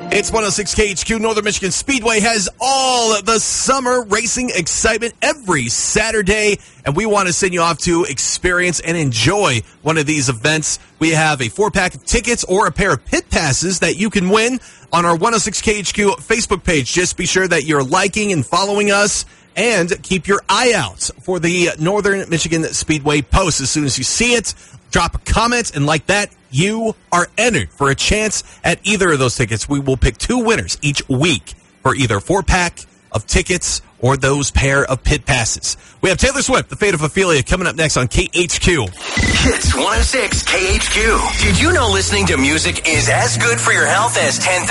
It's 106 KHQ. Northern Michigan Speedway has all the summer racing excitement every Saturday, and we want to send you off to experience and enjoy one of these events. We have a 4-pack of tickets or a pair of pit passes that you can win on our 106 KHQ Facebook page. Just be sure that you're liking and following us, and keep your eye out for the Northern Michigan Speedway post. As soon as you see it, drop a comment, and like that, you are entered for a chance at either of those tickets. We will pick 2 winners each week for either 4-pack of tickets or those pair of pit passes. We have Taylor Swift, The Fate of Ophelia, coming up next on KHQ. It's 106 KHQ. Did you know listening to music is as good for your health as 10,000